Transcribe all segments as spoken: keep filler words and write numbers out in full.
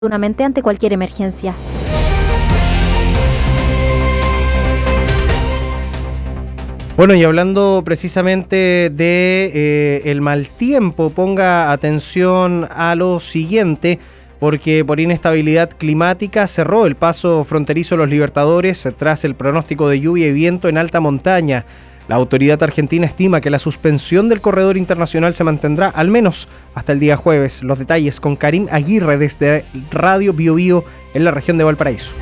oportunamente ante cualquier emergencia. Bueno, y hablando precisamente de eh, el mal tiempo, ponga atención a lo siguiente, porque por inestabilidad climática cerró el paso fronterizo Los Libertadores tras el pronóstico de lluvia y viento en alta montaña. La autoridad argentina estima que la suspensión del corredor internacional se mantendrá al menos hasta el día jueves. Los detalles con Karim Aguirre desde Radio Bio Bio en la región de Valparaíso.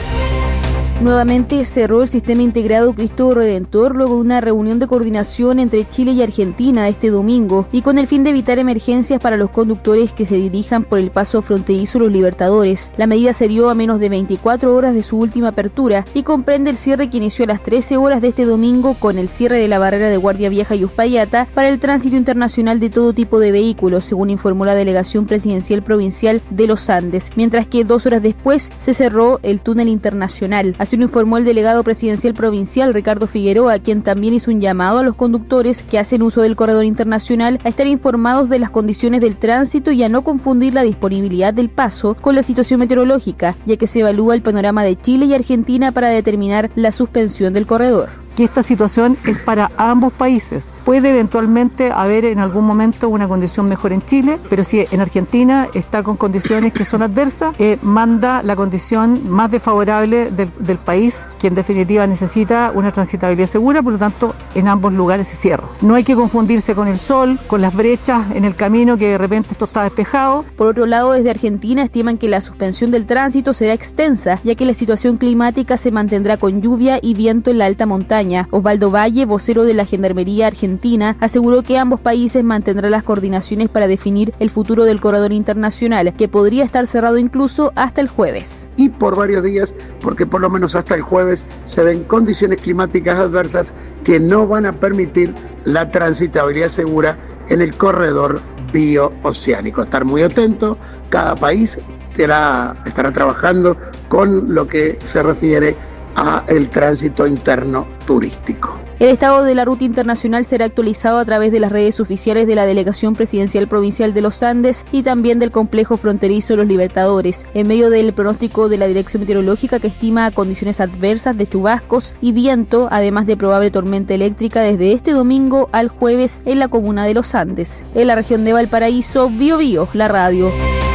Nuevamente cerró el sistema integrado Cristo Redentor luego de una reunión de coordinación entre Chile y Argentina este domingo y con el fin de evitar emergencias para los conductores que se dirijan por el paso fronterizo Los Libertadores. La medida se dio a menos de veinticuatro horas de su última apertura y comprende el cierre que inició a las trece horas de este domingo con el cierre de la barrera de Guardia Vieja y Uspallata para el tránsito internacional de todo tipo de vehículos, según informó la Delegación Presidencial Provincial de los Andes, mientras que dos horas después se cerró el túnel internacional. Así lo informó el delegado presidencial provincial Ricardo Figueroa, quien también hizo un llamado a los conductores que hacen uso del corredor internacional a estar informados de las condiciones del tránsito y a no confundir la disponibilidad del paso con la situación meteorológica, ya que se evalúa el panorama de Chile y Argentina para determinar la suspensión del corredor. Que esta situación es para ambos países. Puede eventualmente haber en algún momento una condición mejor en Chile, pero si en Argentina está con condiciones que son adversas, eh, manda la condición más desfavorable del, del país, que en definitiva necesita una transitabilidad segura, por lo tanto en ambos lugares se cierra. No hay que confundirse con el sol, con las brechas en el camino que de repente esto está despejado. Por otro lado, desde Argentina estiman que la suspensión del tránsito será extensa, ya que la situación climática se mantendrá con lluvia y viento en la alta montaña. Osvaldo Valle, vocero de la Gendarmería Argentina, aseguró que ambos países mantendrán las coordinaciones para definir el futuro del corredor internacional, que podría estar cerrado incluso hasta el jueves. Y por varios días, porque por lo menos hasta el jueves se ven condiciones climáticas adversas que no van a permitir la transitabilidad segura en el corredor biooceánico. Estar muy atento, cada país estará, estará trabajando con lo que se refiere a el tránsito interno turístico. El estado de la ruta internacional será actualizado a través de las redes oficiales de la Delegación Presidencial Provincial de los Andes y también del complejo fronterizo Los Libertadores, en medio del pronóstico de la Dirección Meteorológica que estima condiciones adversas de chubascos y viento, además de probable tormenta eléctrica desde este domingo al jueves en la comuna de Los Andes. En la región de Valparaíso, Bio Bio, la radio.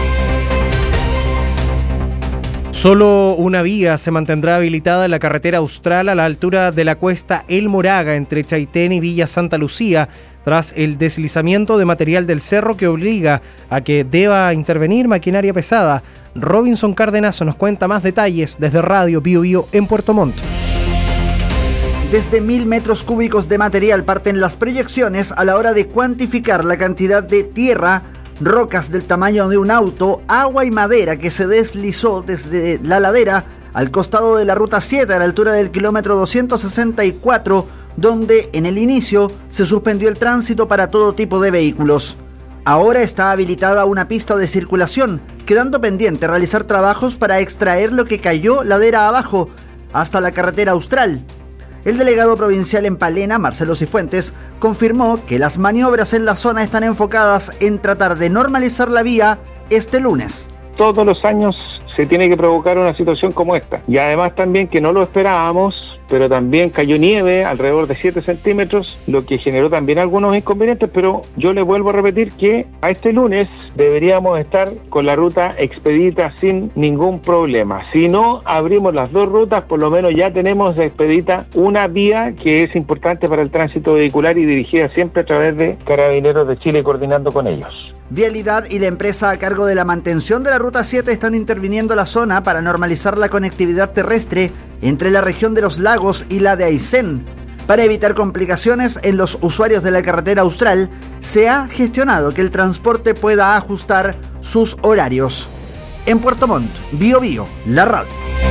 Solo una vía se mantendrá habilitada en la carretera austral a la altura de la cuesta El Moraga entre Chaitén y Villa Santa Lucía, tras el deslizamiento de material del cerro que obliga a que deba intervenir maquinaria pesada. Robinson Cardenazo nos cuenta más detalles desde Radio Bio Bio en Puerto Montt. Desde mil metros cúbicos de material parten las proyecciones a la hora de cuantificar la cantidad de tierra, rocas del tamaño de un auto, agua y madera que se deslizó desde la ladera al costado de la ruta siete a la altura del kilómetro doscientos sesenta y cuatro, donde en el inicio se suspendió el tránsito para todo tipo de vehículos. Ahora está habilitada una pista de circulación, quedando pendiente realizar trabajos para extraer lo que cayó ladera abajo hasta la carretera austral. El delegado provincial en Palena, Marcelo Cifuentes, confirmó que las maniobras en la zona están enfocadas en tratar de normalizar la vía este lunes. Todos los años se tiene que provocar una situación como esta. Y además también que no lo esperábamos, pero también cayó nieve alrededor de siete centímetros, lo que generó también algunos inconvenientes, pero yo le vuelvo a repetir que a este lunes deberíamos estar con la ruta expedita sin ningún problema. Si no abrimos las dos rutas, por lo menos ya tenemos expedita una vía que es importante para el tránsito vehicular y dirigida siempre a través de Carabineros de Chile coordinando con ellos. Vialidad y la empresa a cargo de la mantención de la Ruta siete están interviniendo la zona para normalizar la conectividad terrestre entre la región de los lagos y la de Aysén. Para evitar complicaciones en los usuarios de la carretera austral, se ha gestionado que el transporte pueda ajustar sus horarios. En Puerto Montt, Bio Bio, la radio.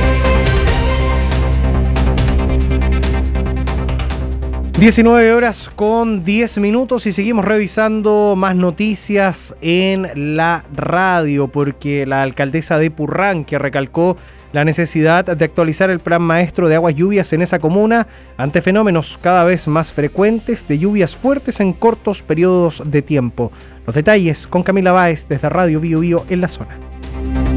diecinueve horas con diez minutos y seguimos revisando más noticias en la radio, porque la alcaldesa de Purranque recalcó la necesidad de actualizar el plan maestro de aguas lluvias en esa comuna ante fenómenos cada vez más frecuentes de lluvias fuertes en cortos periodos de tiempo. Los detalles con Camila Báez desde Radio Bio Bio en la zona.